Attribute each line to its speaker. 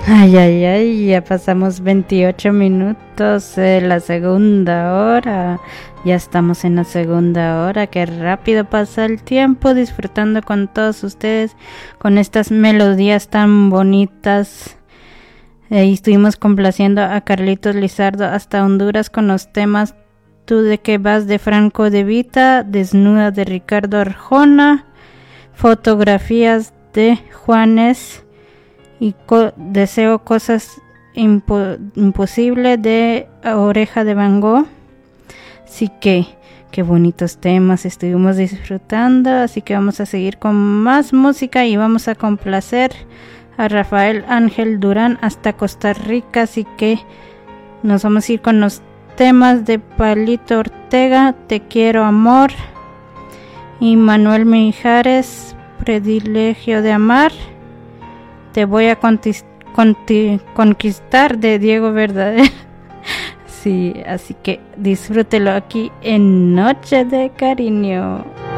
Speaker 1: Ay, ay, ay, ya pasamos 28 minutos de la segunda hora. Ya estamos en la segunda hora. Qué rápido pasa el tiempo disfrutando con todos ustedes con estas melodías tan bonitas. Y estuvimos complaciendo a Carlitos Lizardo hasta Honduras con los temas Tú de qué vas de Franco De Vita, Desnuda de Ricardo Arjona, Fotografías de Juanes y Deseo cosas imposibles de Oreja de Van Gogh. Así que qué bonitos temas estuvimos disfrutando, así que vamos a seguir con más música y vamos a complacer a Rafael Ángel Durán hasta Costa Rica, así que nos vamos a ir con los temas de Palito Ortega, Te quiero amor, y Manuel Mijares, Privilegio de amar, Te voy a conquistar de Diego Verdader. Sí, así que disfrútelo aquí en Noche de Cariño.